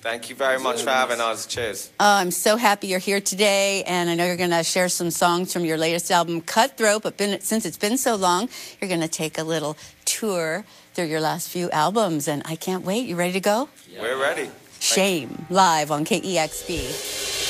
Thank you very much for having us. Cheers. I'm so happy you're here today, and I know you're going to share some songs from your latest album, Cutthroat, but since it's been so long, you're going to take a little tour through your last few albums, and I can't wait. You ready to go? We're ready. Shame, live on KEXP.